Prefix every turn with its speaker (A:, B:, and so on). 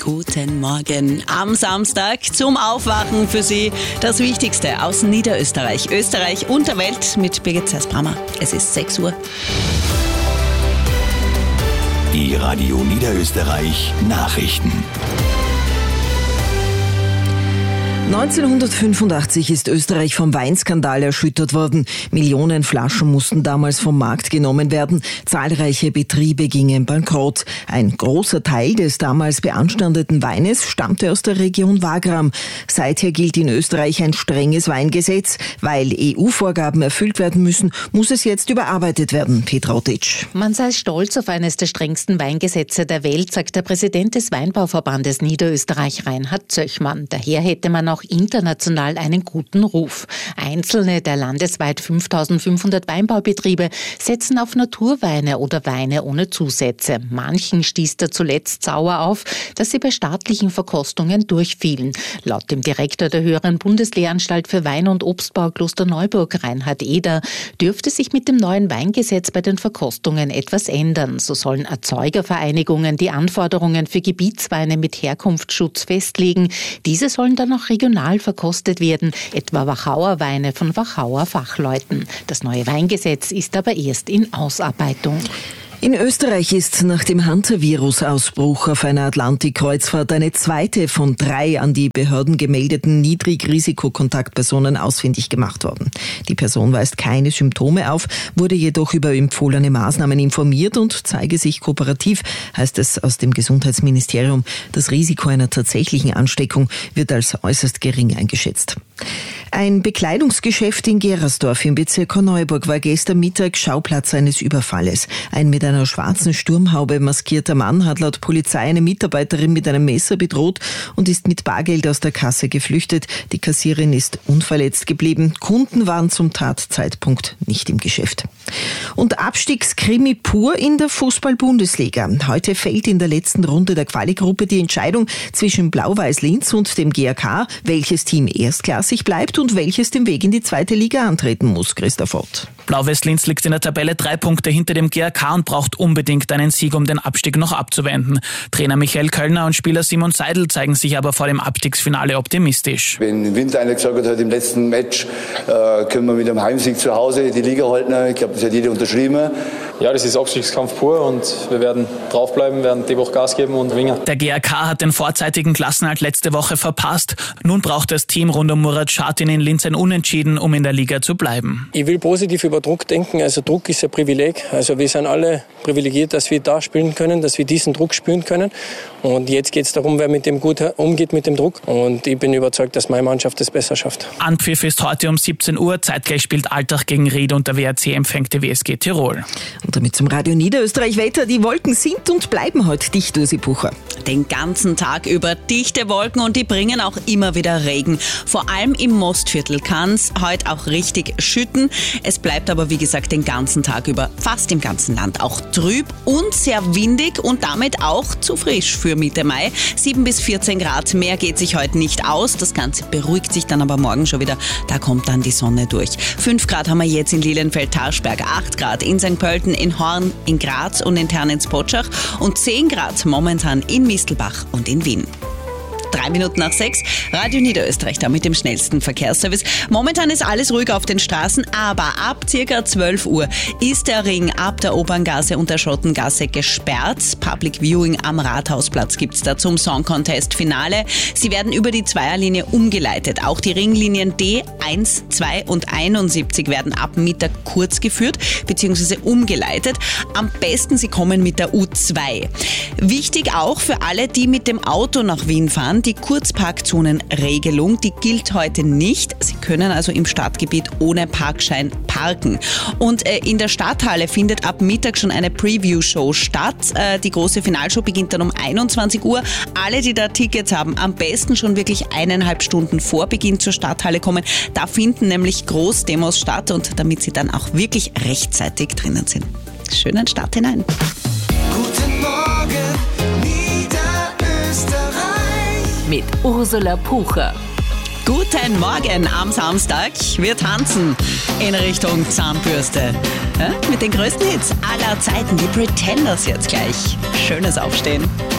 A: Guten Morgen am Samstag zum Aufwachen für Sie. Das Wichtigste aus Niederösterreich, Österreich und der Welt mit Birgit Zeisbrammer. Es ist 6 Uhr.
B: Die Radio Niederösterreich Nachrichten.
C: 1985 ist Österreich vom Weinskandal erschüttert worden. Millionen Flaschen mussten damals vom Markt genommen werden. Zahlreiche Betriebe gingen bankrott. Ein großer Teil des damals beanstandeten Weines stammte aus der Region Wagram. Seither gilt in Österreich ein strenges Weingesetz. Weil EU-Vorgaben erfüllt werden müssen, muss es jetzt überarbeitet werden. Petra Otic.
D: Man sei stolz auf eines der strengsten Weingesetze der Welt, sagt der Präsident des Weinbauverbandes Niederösterreich, Reinhard Zöchmann. Daher hätte man auch international einen guten Ruf. Einzelne der landesweit 5500 Weinbaubetriebe setzen auf Naturweine oder Weine ohne Zusätze. Manchen stieß da zuletzt sauer auf, dass sie bei staatlichen Verkostungen durchfielen. Laut dem Direktor der Höheren Bundeslehranstalt für Wein- und Obstbau Klosterneuburg, Reinhard Eder, dürfte sich mit dem neuen Weingesetz bei den Verkostungen etwas ändern. So sollen Erzeugervereinigungen die Anforderungen für Gebietsweine mit Herkunftsschutz festlegen. Diese sollen dann auch regional verkostet werden, etwa Wachauer Weine von Wachauer Fachleuten. Das neue Weingesetz ist aber erst in Ausarbeitung.
C: In Österreich ist nach dem Hantavirus-Ausbruch auf einer Atlantikkreuzfahrt eine zweite von 3 an die Behörden gemeldeten Niedrigrisikokontaktpersonen ausfindig gemacht worden. Die Person weist keine Symptome auf, wurde jedoch über empfohlene Maßnahmen informiert und zeige sich kooperativ, heißt es aus dem Gesundheitsministerium. Das Risiko einer tatsächlichen Ansteckung wird als äußerst gering eingeschätzt. Ein Bekleidungsgeschäft in Gerersdorf im Bezirk Korneuburg war gestern Mittag Schauplatz eines Überfalles. Ein mit einer schwarzen Sturmhaube maskierter Mann hat laut Polizei eine Mitarbeiterin mit einem Messer bedroht und ist mit Bargeld aus der Kasse geflüchtet. Die Kassiererin ist unverletzt geblieben. Kunden waren zum Tatzeitpunkt nicht im Geschäft. Und Abstiegskrimi pur in der Fußball-Bundesliga. Heute fällt in der letzten Runde der Quali-Gruppe die Entscheidung zwischen Blau-Weiß Linz und dem GAK, welches Team erstklassig bleibt und welches den Weg in die zweite Liga antreten muss. Christoph Ott.
E: Blau-Weiß Linz liegt in der Tabelle 3 Punkte hinter dem GAK und braucht unbedingt einen Sieg, um den Abstieg noch abzuwenden. Trainer Michael Kölner und Spieler Simon Seidel zeigen sich aber vor dem Abstiegsfinale optimistisch.
F: Wenn im Winter einer gesagt hat, im letzten Match können wir mit einem Heimsieg zu Hause die Liga halten, ich glaube, das hat jeder unterschrieben.
G: Ja, das ist Abstiegskampf pur und wir werden draufbleiben, werden die Woche Gas geben und gewinnen.
E: Der GAK hat den vorzeitigen Klassenerhalt letzte Woche verpasst. Nun braucht das Team rund um Murat Şahin in Linz ein Unentschieden, um in der Liga zu bleiben.
H: Ich will positiv über Druck denken. Also Druck ist ein Privileg. Also wir sind alle privilegiert, dass wir da spielen können, dass wir diesen Druck spüren können. Und jetzt geht es darum, wer mit dem gut umgeht mit dem Druck. Und ich bin überzeugt, dass meine Mannschaft es besser schafft.
E: Anpfiff ist heute um 17 Uhr. Zeitgleich spielt Altach gegen Ried und der WRC empfängt die WSG Tirol.
C: Und damit zum Radio Niederösterreich Wetter. Die Wolken sind und bleiben heute dicht, Ursi Bucher.
A: Den ganzen Tag über dichte Wolken und die bringen auch immer wieder Regen. Vor allem im Mostviertel kann es heute auch richtig schütten. Es bleibt aber, wie gesagt, den ganzen Tag über fast im ganzen Land auch trüb und sehr windig und damit auch zu frisch für Mitte Mai. 7 bis 14 Grad, mehr geht sich heute nicht aus. Das Ganze beruhigt sich dann aber morgen schon wieder. Da kommt dann die Sonne durch. 5 Grad haben wir jetzt in Lilienfeld-Tarschberg, 8 Grad in St. Pölten, in Horn, in Graz und in Ternitz-Potschach und 10 Grad momentan in Mistelbach und in Wien. 3 Minuten nach 6, Radio Niederösterreich da mit dem schnellsten Verkehrsservice. Momentan ist alles ruhig auf den Straßen, aber ab ca. 12 Uhr ist der Ring ab der Operngasse und der Schottengasse gesperrt. Public Viewing am Rathausplatz gibt's da zum Song Contest Finale. Sie werden über die Zweierlinie umgeleitet. Auch die Ringlinien D1, 2 und 71 werden ab Mittag kurz geführt bzw. umgeleitet. Am besten Sie kommen mit der U2. Wichtig auch für alle, die mit dem Auto nach Wien fahren, die Kurzparkzonenregelung, die gilt heute nicht. Sie können also im Stadtgebiet ohne Parkschein parken. Und in der Stadthalle findet ab Mittag schon eine Preview-Show statt. Die große Finalshow beginnt dann um 21 Uhr. Alle, die da Tickets haben, am besten schon wirklich 1,5 Stunden vor Beginn zur Stadthalle kommen. Da finden nämlich Großdemos statt und damit sie dann auch wirklich rechtzeitig drinnen sind. Schönen Start hinein.
I: Guten Morgen, Niederösterreich.
D: Mit Ursula Pucher.
A: Guten Morgen am Samstag. Wir tanzen in Richtung Zahnbürste. Ja, mit den größten Hits aller Zeiten, die Pretenders jetzt gleich. Schönes Aufstehen.